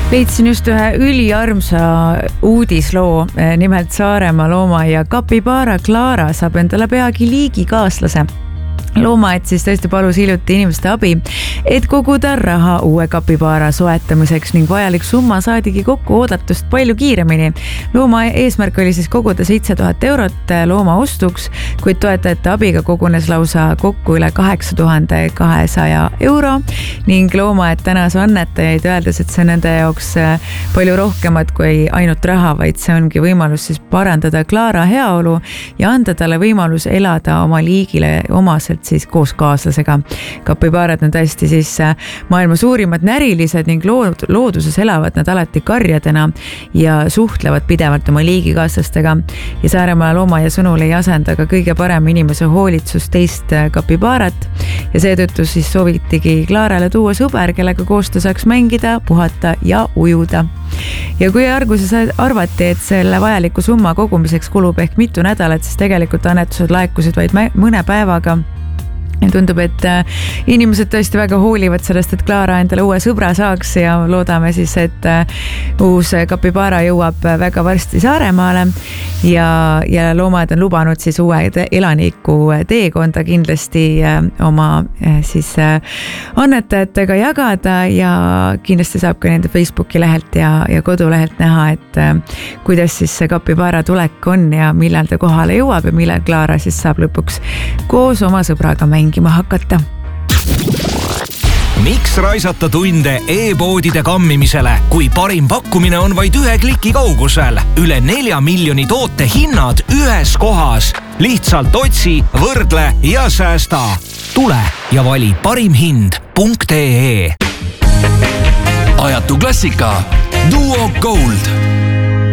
Leidsin just ühe üliarmsa uudisloo, nimelt Saaremaa loomaaia Capybara Clara saab endale peagi liigikaaslase. Loomaaed siis tõesti palus hiljuti inimeste abi, et koguda raha uue Capybara soetamiseks ning vajalik summa saadigi kokku oodatust palju kiiremini. Looma eesmärk oli siis koguda 7000 eurot looma ostuks, kuid toetajate abiga kogunes lausa kokku üle 8200 euro ning loomaaed tänas annetajaid öeldes, et see on nende jaoks palju rohkemat kui ainult raha, vaid see ongi võimalus siis parandada Clara heaolu ja anda talle võimalus elada oma liigile omaselt siis koos kaaslasega. Capybarad on tõesti siis maailma suurimad närilised ning looduses elavad nad alati karjadena ja suhtlevad pidevalt oma liigikaaslastega. Ja Saaremaa loomaaia sõnul ei asenda ka kõige parem inimese hoolitsus teist Capybarat ja seetõttu siis soovitigi Clarale tuua sõber, kellega koos ta saaks mängida, puhata ja ujuda. Ja kui alguses arvati, et selle vajaliku summa kogumiseks kulub ehk mitu nädalat, siis tegelikult annetused laekusid vaid mõne päevaga. Ja tundub, et inimesed tõesti väga hoolivad sellest, et Clara endale uue sõbra saaks ja loodame siis, et uus Capybara jõuab väga varsti Saaremaale ja loomad on lubanud siis uue elaniku teekonda kindlasti oma siis annetajatega jagada ja kindlasti saab ka nende Facebooki lehelt ja kodulehelt näha, et kuidas siis see Capybara tulek on ja millal ta kohale jõuab ja millal Clara siis saab lõpuks koos oma sõbraga mängima hakata. Miks raisata tunde e-poodide kammimisele, kui parim pakkumine on vaid 1 kliki kaugusel? Üle 4 miljoni toote hinnad ühes kohas. Lihtsalt otsi, võrdle ja säästa. Tule ja vali parimhind.ee. Ajatu klassika Duo Gold.